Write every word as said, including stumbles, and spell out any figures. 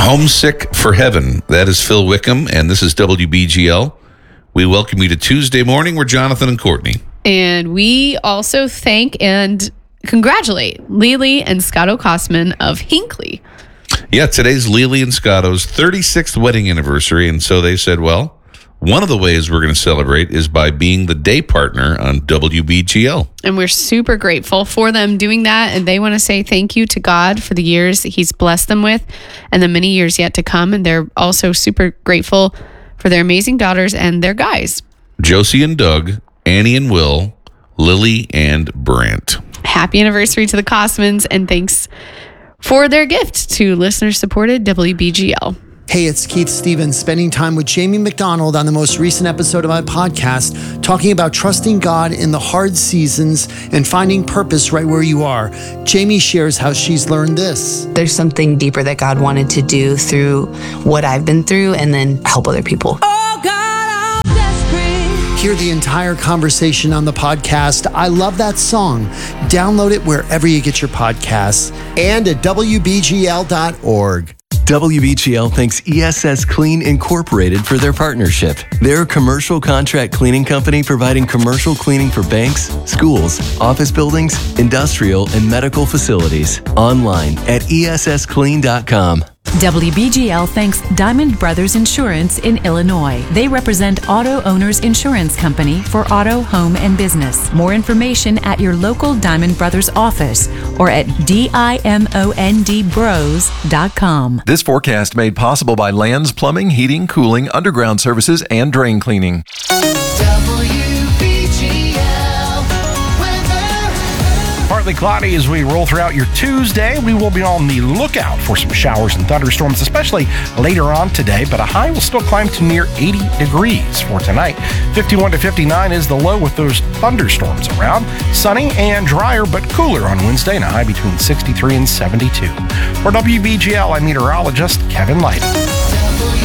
Homesick for Heaven. That is Phil Wickham, and this is W B G L. We welcome you to Tuesday morning. We're Jonathan and Courtney. And we also thank and congratulate Lily and Scotto Kosman of Hinckley. Yeah, today's Lily and Scotto's thirty-sixth wedding anniversary, and so they said, well, one of the ways we're going to celebrate is by being the day partner on W B G L. And we're super grateful for them doing that. And they want to say thank you to God for the years that he's blessed them with and the many years yet to come. And they're also super grateful for their amazing daughters and their guys. Josie and Doug, Annie and Will, Lily and Brant. Happy anniversary to the Kosmans, and thanks for their gift to listener-supported W B G L. Hey, it's Keith Stevens, spending time with Jamie McDonald on the most recent episode of my podcast, talking about trusting God in the hard seasons and finding purpose right where you are. Jamie shares how she's learned this. There's something deeper that God wanted to do through what I've been through and then help other people. Oh God, I'm desperate. Hear the entire conversation on the podcast. I love that song. Download it wherever you get your podcasts and at W B G L dot org. W B G L thanks E S S Clean Incorporated for their partnership. They're a commercial contract cleaning company providing commercial cleaning for banks, schools, office buildings, industrial, and medical facilities. Online at E S S clean dot com. W B G L thanks Diamond Brothers Insurance in Illinois. They represent Auto Owners Insurance Company for auto, home, and business. More information at your local Diamond Brothers office or at diamond bros dot com. This forecast made possible by Lands Plumbing, Heating, Cooling, Underground Services, and Drain Cleaning. Partly cloudy as we roll throughout your Tuesday. We will be on the lookout for some showers and thunderstorms, especially later on today, but a high will still climb to near eighty degrees for tonight. fifty-one to fifty-nine is the low with those thunderstorms around. Sunny and drier, but cooler on Wednesday, and a high between sixty-three and seventy-two. For W B G L, I'm meteorologist Kevin Light.